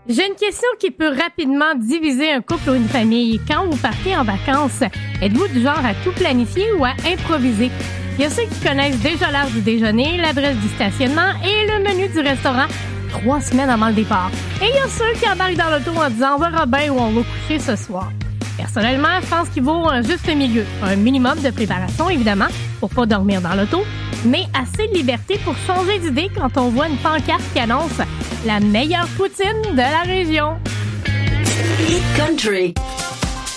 J'ai une question qui peut rapidement diviser un couple ou une famille. Quand vous partez en vacances, êtes-vous du genre à tout planifier ou à improviser? Il y a ceux qui connaissent déjà l'heure du déjeuner, l'adresse du stationnement et le menu du restaurant 3 semaines avant le départ. Et il y a ceux qui embarquent dans l'auto en disant « on verra bien où on va coucher ce soir ». Personnellement, je pense qu'il vaut un juste milieu. Un minimum de préparation, évidemment, pour pas dormir dans l'auto, mais assez de liberté pour changer d'idée quand on voit une pancarte qui annonce la meilleure poutine de la région. Hit Country.